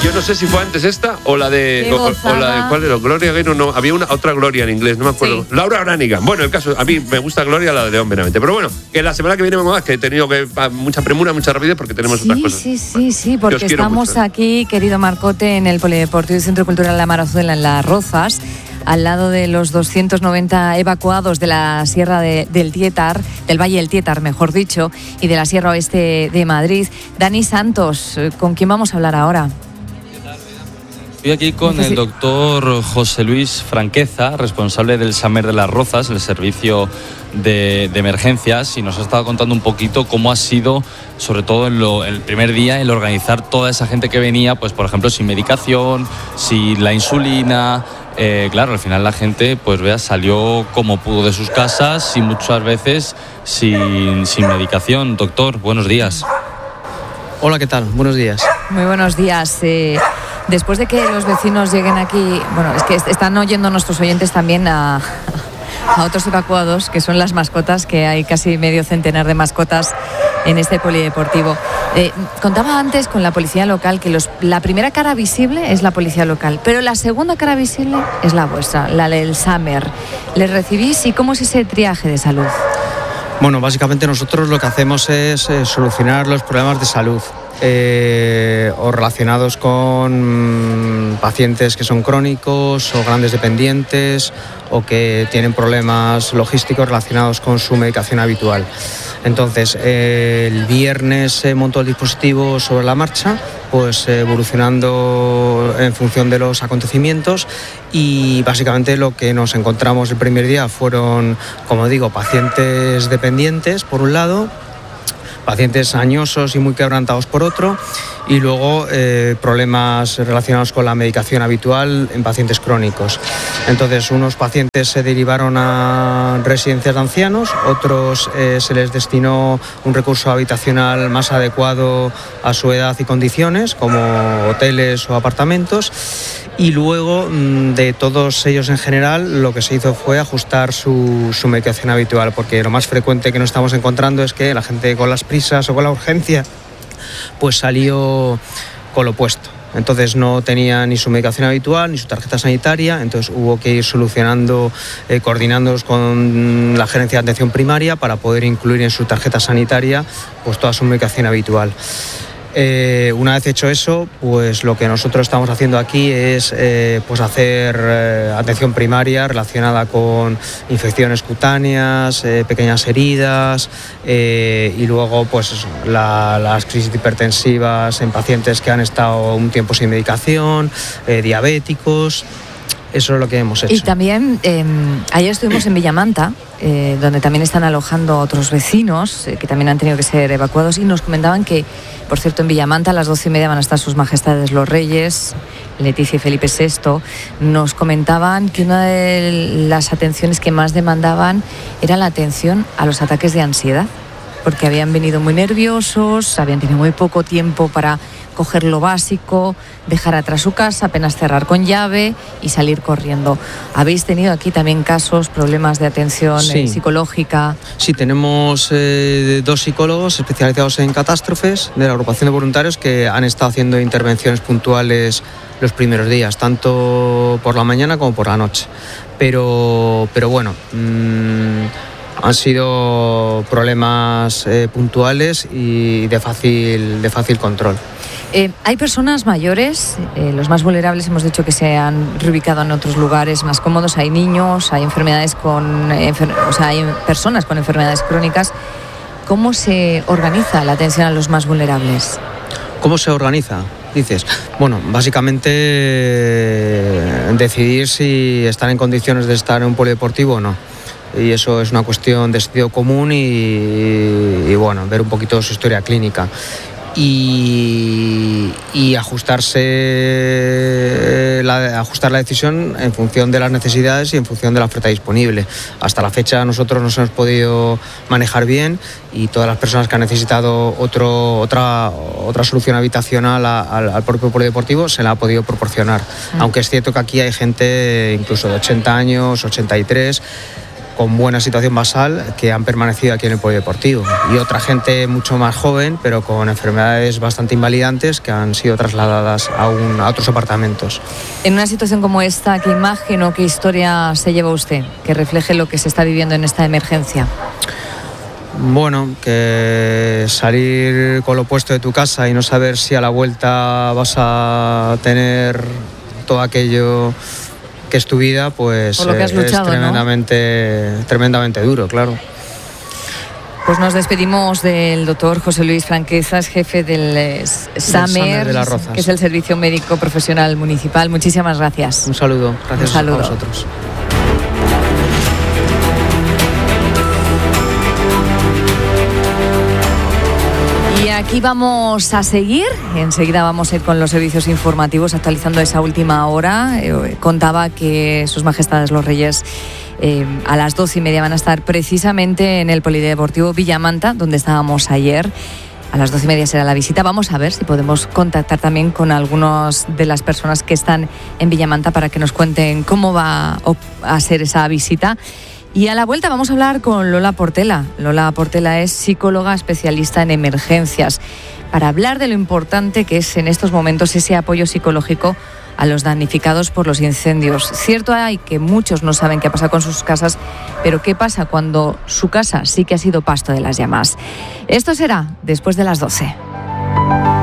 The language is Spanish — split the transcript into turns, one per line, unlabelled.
yo no sé si fue antes esta o la de... O la de ¿cuál era? Gloria Gaynor, no, había otra Gloria en inglés, no me acuerdo. Sí. Laura Branigan. Bueno, el caso, a mí me gusta Gloria, la de León Benavente. Pero bueno, que la semana que viene más, que he tenido mucha premura, mucha rapidez, porque tenemos otras cosas.
Sí, porque estamos aquí, querido Marcote, en el Polideportivo Centro Cultural La Marazuela, en Las Rozas, al lado de los 290 evacuados de la Sierra del Tietar, del Valle del Tietar, mejor dicho, y de la Sierra Oeste de Madrid. Dani Santos, ¿con quién vamos a hablar ahora?
Estoy aquí con el doctor José Luis Franqueza, responsable del SAMER de Las Rozas, el servicio de emergencias, y nos ha estado contando un poquito cómo ha sido, sobre todo en el primer día, el organizar toda esa gente que venía, pues por ejemplo, sin medicación, sin la insulina. Claro, al final la gente, pues vea, salió como pudo de sus casas y muchas veces sin medicación. Doctor, buenos días.
Hola, ¿qué tal? Buenos días.
Muy buenos días. Después de que los vecinos lleguen aquí, bueno, es que están oyendo nuestros oyentes también a otros evacuados, que son las mascotas, que hay casi medio centenar de mascotas en este polideportivo. Contaba antes con la policía local que la primera cara visible es la policía local, pero la segunda cara visible es la vuestra, la del SAMER. ¿Les recibís y cómo es ese triaje de salud?
Bueno, básicamente nosotros lo que hacemos es solucionar los problemas de salud o relacionados con pacientes que son crónicos o grandes dependientes o que tienen problemas logísticos relacionados con su medicación habitual. Entonces, el viernes se montó el dispositivo sobre la marcha, pues evolucionando en función de los acontecimientos, y básicamente lo que nos encontramos el primer día fueron, como digo, pacientes dependientes por un lado, pacientes añosos y muy quebrantados por otro, y luego problemas relacionados con la medicación habitual en pacientes crónicos. Entonces, unos pacientes se derivaron a residencias de ancianos, otros se les destinó un recurso habitacional más adecuado a su edad y condiciones, como hoteles o apartamentos. Y luego, de todos ellos en general, lo que se hizo fue ajustar su medicación habitual, porque lo más frecuente que nos estamos encontrando es que la gente con las prisas o con la urgencia pues salió con lo opuesto. Entonces no tenía ni su medicación habitual ni su tarjeta sanitaria, entonces hubo que ir solucionando, coordinándonos con la gerencia de atención primaria para poder incluir en su tarjeta sanitaria pues toda su medicación habitual. Una vez hecho eso, pues lo que nosotros estamos haciendo aquí es pues hacer atención primaria relacionada con infecciones cutáneas, pequeñas heridas, y luego pues eso, las crisis hipertensivas en pacientes que han estado un tiempo sin medicación, diabéticos. Eso es lo que hemos hecho.
Y también ayer estuvimos en Villamanta, donde también están alojando otros vecinos que también han tenido que ser evacuados, y nos comentaban que, por cierto, en Villamanta a las 12:30 van a estar sus majestades los reyes, Leticia y Felipe VI. Nos comentaban que una de las atenciones que más demandaban era la atención a los ataques de ansiedad, porque habían venido muy nerviosos, habían tenido muy poco tiempo para coger lo básico, dejar atrás su casa, apenas cerrar con llave y salir corriendo. ¿Habéis tenido aquí también casos, problemas de atención psicológica?
Sí, tenemos 2 psicólogos especializados en catástrofes de la agrupación de voluntarios que han estado haciendo intervenciones puntuales los primeros días, tanto por la mañana como por la noche. Pero bueno, han sido problemas puntuales y de fácil control.
Hay personas mayores, los más vulnerables hemos dicho que se han reubicado en otros lugares más cómodos, hay niños, hay hay personas con enfermedades crónicas. ¿Cómo se organiza la atención a los más vulnerables?
¿Cómo se organiza? Dices, bueno, básicamente decidir si están en condiciones de estar en un polideportivo o no. Y eso es una cuestión de sentido común y bueno, ver un poquito su historia clínica. Y ajustar la decisión en función de las necesidades y en función de la oferta disponible. Hasta la fecha nosotros nos hemos podido manejar bien, y todas las personas que han necesitado otra solución habitacional al propio polideportivo se la ha podido proporcionar. Aunque es cierto que aquí hay gente incluso de 80 años, 83, con buena situación basal que han permanecido aquí en el polideportivo, y otra gente mucho más joven pero con enfermedades bastante invalidantes que han sido trasladadas a otros apartamentos.
En una situación como esta, ¿qué imagen o qué historia se lleva usted que refleje lo que se está viviendo en esta emergencia?
Bueno, que salir con lo opuesto de tu casa y no saber si a la vuelta vas a tener todo aquello que es tu vida, pues
por lo que has luchado,
es tremendamente duro, claro.
Pues nos despedimos del doctor José Luis Franqueza, jefe del SAMER,
de las Rozas,
que es el Servicio Médico Profesional Municipal. Muchísimas gracias.
Un saludo. Gracias a vosotros.
Y aquí vamos a seguir. Enseguida vamos a ir con los servicios informativos actualizando esa última hora. Contaba que Sus Majestades los Reyes a las 12:30 van a estar precisamente en el Polideportivo Villamanta, donde estábamos ayer. A las 12:30 será la visita. Vamos a ver si podemos contactar también con algunas de las personas que están en Villamanta para que nos cuenten cómo va a ser esa visita. Y a la vuelta vamos a hablar con Lola Portela. Lola Portela es psicóloga especialista en emergencias, para hablar de lo importante que es en estos momentos ese apoyo psicológico a los damnificados por los incendios. Cierto hay que muchos no saben qué pasa con sus casas, pero ¿qué pasa cuando su casa sí que ha sido pasto de las llamas? Esto será después de las 12.